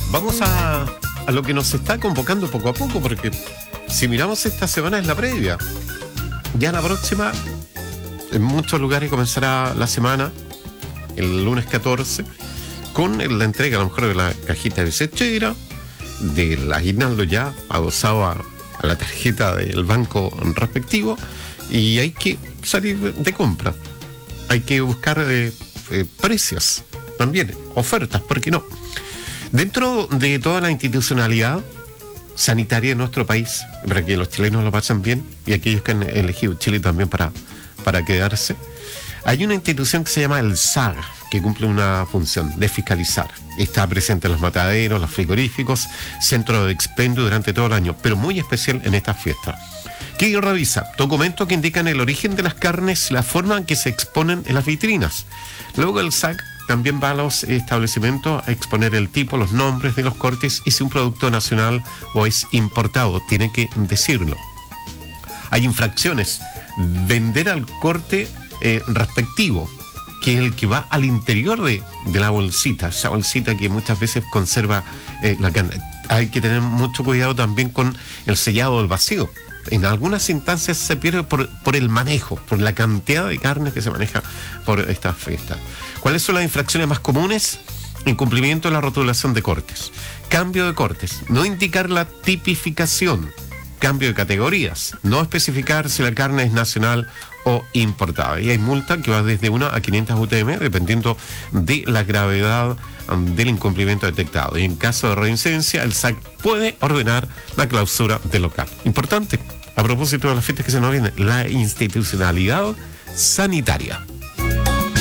Vamos a lo que nos está convocando poco a poco, porque si miramos esta semana es la previa. Ya la próxima, en muchos lugares comenzará la semana, el lunes 14, con la entrega a lo mejor de la cajita de cechera, del aguinaldo ya adosado a la tarjeta del banco respectivo, y hay que salir de compra. Hay que buscar precios también, ofertas, ¿por qué no? Dentro de toda la institucionalidad sanitaria de nuestro país, para que los chilenos lo pasen bien y aquellos que han elegido Chile también para quedarse, hay una institución que se llama el SAG, que cumple una función de fiscalizar. Está presente en los mataderos, los frigoríficos, centros de expendio durante todo el año, pero muy especial en estas fiestas. ¿Qué revisa? Documentos que indican el origen de las carnes y la forma en que se exponen en las vitrinas. Luego el SAG también va a los establecimientos a exponer el tipo, los nombres de los cortes y si un producto nacional o es importado, tiene que decirlo. Hay infracciones. Vender al corte respectivo, que es el que va al interior de la bolsita, esa bolsita que muchas veces conserva la carne. Hay que tener mucho cuidado también con el sellado del vacío. En algunas instancias se pierde por el manejo, por la cantidad de carne que se maneja por estas fiestas. ¿Cuáles son las infracciones más comunes? Incumplimiento de la rotulación de cortes. Cambio de cortes. No indicar la tipificación. Cambio de categorías. No especificar si la carne es nacional o importada. Y hay multa que va desde 1 a 500 UTM, dependiendo de la gravedad del incumplimiento detectado. Y en caso de reincidencia, el SAC puede ordenar la clausura del local. Importante, a propósito de las fiestas que se nos vienen, la institucionalidad sanitaria.